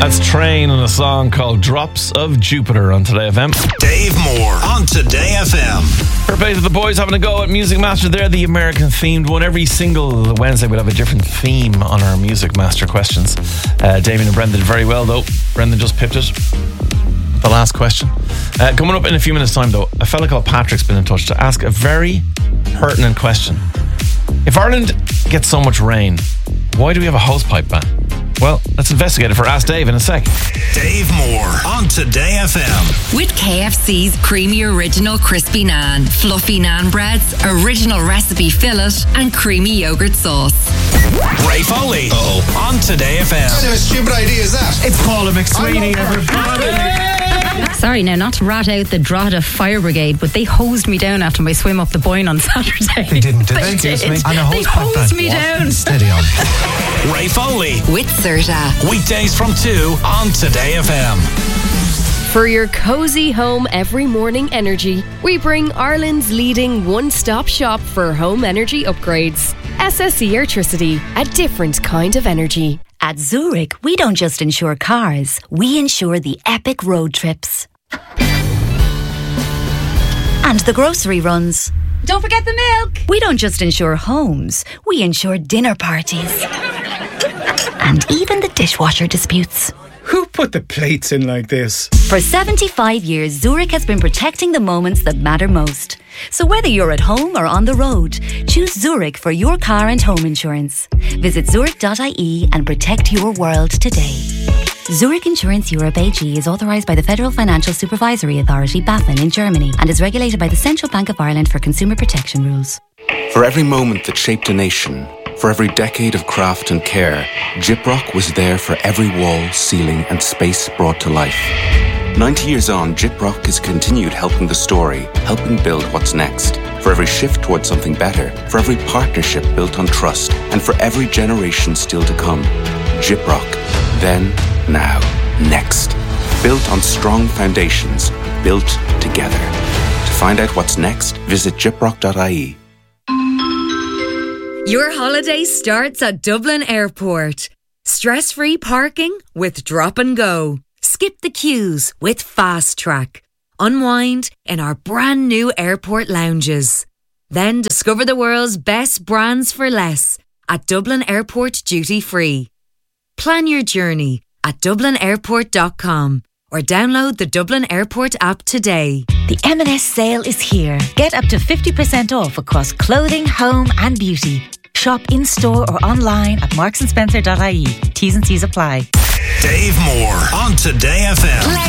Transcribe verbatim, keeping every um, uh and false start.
That's Train and a song called Drops of Jupiter on Today F M. Dave Moore on Today F M. Fair play to the boys having a go at Music Master. They're the American themed one. Every single Wednesday we'll have a different theme on our Music Master questions. Uh, Damien and Brendan did very well though. Brendan just pipped it. The last question. Uh, coming up in a few minutes time though, a fella called Patrick's been in touch to ask a very pertinent question. If Ireland gets so much rain, why do we have a hosepipe ban? Well, let's investigate it for Ask Dave in a sec. Dave Moore on Today F M. With K F C's creamy original crispy naan, fluffy naan breads, original recipe fillet and creamy yogurt sauce. Ray Foley Uh-oh. on Today F M. What kind of a stupid idea is that? It's Paula McSweeney, everybody. Sorry now, not to rat out the Drogheda Fire Brigade, but they hosed me down after my swim up the Boyne on Saturday. They didn't, did they? they? Did. Me. And a They hose hosed back me then. down. Steady on. Ray Foley. With Serta. Weekdays from two on Today F M. For your cozy home every morning energy, we bring Ireland's leading one-stop shop for home energy upgrades. S S E Airtricity, a different kind of energy. At Zurich, we don't just insure cars, we insure the epic road trips. And the grocery runs. Don't forget the milk. We don't just insure homes, we insure dinner parties. And even the dishwasher disputes. Who put the plates in like this? For seventy-five years, Zurich has been protecting the moments that matter most. So whether you're at home or on the road, choose Zurich for your car and home insurance. Visit zurich dot I E and protect your world today. Zurich Insurance Europe A G is authorised by the Federal Financial Supervisory Authority, BaFin, in Germany and is regulated by the Central Bank of Ireland for consumer protection rules. For every moment that shaped a nation, for every decade of craft and care, Gyprock was there for every wall, ceiling and space brought to life. ninety years on, Gyprock has continued helping the story, helping build what's next. For every shift towards something better, for every partnership built on trust, and for every generation still to come. Gyprock. Then, now, next. Built on strong foundations, built together. To find out what's next, visit gyprock dot I E. Your holiday starts at Dublin Airport. Stress-free parking with Drop and Go. Skip the queues with Fast Track. Unwind in our brand new airport lounges. Then discover the world's best brands for less at Dublin Airport Duty Free. Plan your journey at dublin airport dot com or download the Dublin Airport app today. The M and S sale is here. Get up to fifty percent off across clothing, home and beauty. Shop in-store or online at marks and spencer dot I E. T's and C's apply. Dave Moore on Today F M.